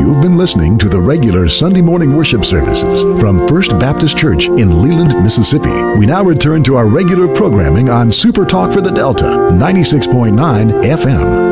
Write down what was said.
You've been listening to the regular Sunday morning worship services from First Baptist Church in Leland, Mississippi. We now return to our regular programming on Super Talk for the Delta, 96.9 FM.